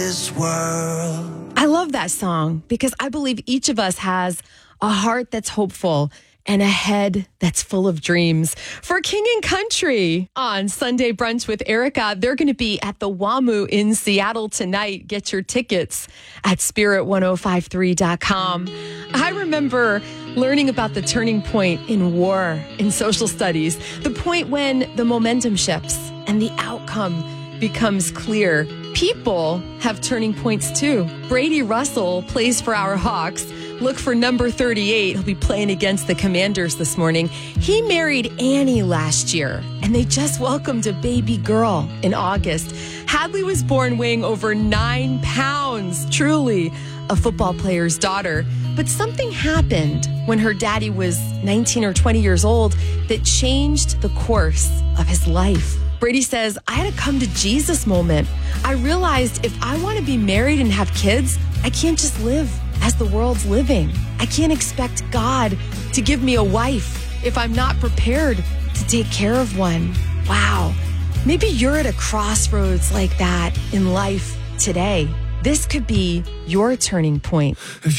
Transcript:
This world. I love that song because I believe each of us has a heart that's hopeful and a head that's full of dreams. For King and Country on Sunday Brunch with Erica, they're going to be at the WAMU in Seattle tonight. Get your tickets at spirit1053.com. I remember learning about the turning point in war in social studies, the point when the momentum shifts and the outcome becomes clear. People have turning points too. Brady Russell plays for our Hawks. Look for number 38. He'll be playing against the Commanders this morning. He married Annie last year, and they just welcomed a baby girl in August. Hadley was born weighing over 9 pounds, truly a football player's daughter. But something happened when her daddy was 19 or 20 years old that changed the course of his life. Brady says, I had a come to Jesus moment. I realized if I want to be married and have kids, I can't just live as the world's living. I can't expect God to give me a wife if I'm not prepared to take care of one. Wow. Maybe you're at a crossroads like that in life today. This could be your turning point. If